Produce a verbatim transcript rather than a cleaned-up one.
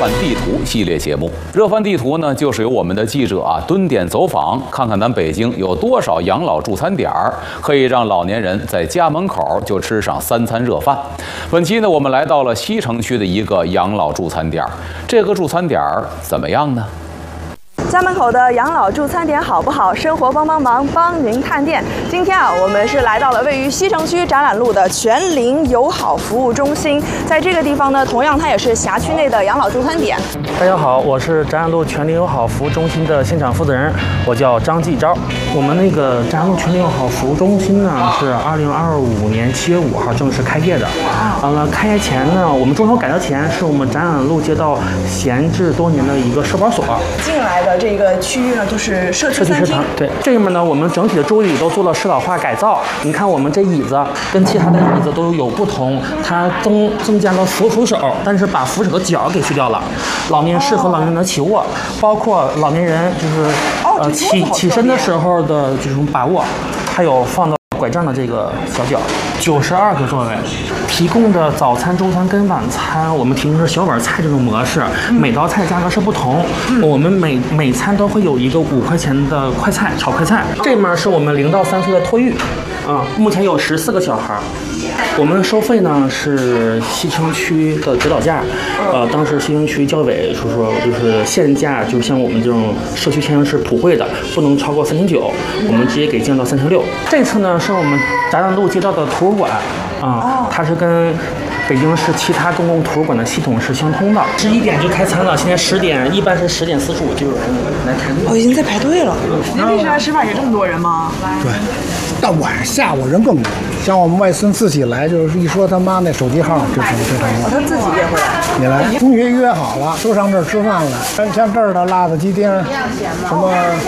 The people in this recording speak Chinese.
饭地图》系列节目。热饭地图呢，就是由我们的记者啊蹲点走访，看看咱北京有多少养老助餐点儿，可以让老年人在家门口就吃上三餐热饭。本期呢，我们来到了西城区的一个养老助餐点儿，这个助餐点儿怎么样呢？ 家门口的养老助餐点好不好？生活帮帮忙，帮您探店。今天啊，我们是来到了位于西城区展览路的全龄友好服务中心。在这个地方呢，同样它也是辖区内的养老助餐点。 大家好，我是展览路全龄友好服务中心的现场负责人，我叫张继昭。我们那个展览路全龄友好服务中心呢，是二零二五年七月五号正式开业的。完了，开业前呢，我们中途改造前是我们展览路街道闲置多年的一个社保所。 进来的这个区域呢，就是社区餐厅。 对，这里面呢，我们整体的桌椅都做了适老化改造。你看，我们这椅子跟其他的椅子都有不同，它增增加了扶扶手，但是把扶手的脚给去掉了。老年适合老年人的起卧，包括老年人就是呃起起身的时候的这种把握，还有放到拐杖的这个小脚。九十二个座位，提供的早餐、中餐跟晚餐，我们提供是小碗菜这种模式，每道菜价格是不同。我们每每餐都会有一个五块钱的快菜，炒快菜。这面是我们零到三岁的托育，啊，目前有十四个小孩。我们的收费呢是西城区的指导价，呃，当时西城区教委说说就是限价，就像我们这种社区签是普惠的，不能超过三千九，我们直接给降到三千六。这次呢是我们展览路街道的图书馆，啊，它是跟北京市其他公共图书馆的系统是相通的。十一点就开餐了，现在十点，一般是十点四十五就有人来排队。 哦，已经在排队了。您平时来吃饭也这么多人吗？ 对，到晚上下午人更多。像我们外孙自己来，就是一说他妈那手机号，就成这成了。 他自己也会来。 你来，同学约好了，都上这儿吃饭了。像这儿的辣子鸡丁，什么